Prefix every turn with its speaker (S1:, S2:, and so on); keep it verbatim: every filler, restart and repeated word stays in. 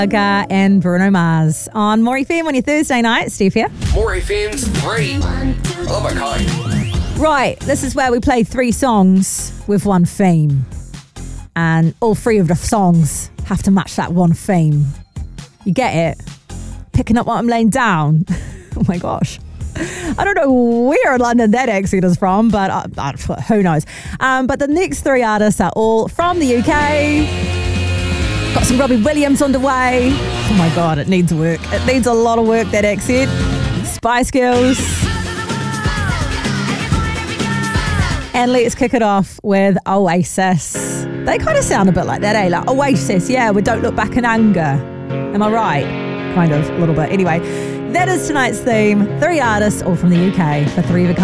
S1: Gaga and Bruno Mars on More F M on your Thursday night. Steve here.
S2: More F M's three of a kind.
S1: Right, this is where we play three songs with one theme. And all three of the songs have to match that one theme. You get it? Picking up what I'm laying down. Oh my gosh. I don't know where in London that accent is from, but uh, uh, who knows. Um, but the next three artists are all from the U K. Got some Robbie Williams on the way. Oh my God, it needs work. It needs a lot of work, that accent. Spice Girls. And let's kick it off with Oasis. They kind of sound a bit like that, eh? Like Oasis, yeah, we don't look back in anger. Am I right? Kind of, a little bit. Anyway, that is tonight's theme. Three artists, all from the U K, for Three of a Kind.